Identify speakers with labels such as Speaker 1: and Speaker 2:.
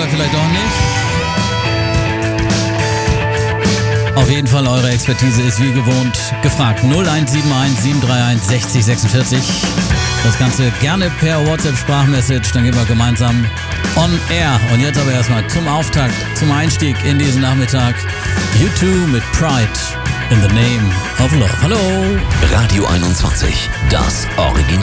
Speaker 1: vielleicht auch nicht. Auf jeden Fall, eure Expertise ist wie gewohnt gefragt. 0171 731 60 46. Das Ganze gerne per WhatsApp-Sprachmessage, dann gehen wir gemeinsam on air. Und jetzt aber erstmal zum Auftakt, zum Einstieg in diesen Nachmittag. U2 mit Pride in the Name of Love. Hallo!
Speaker 2: Radio 21, das Original.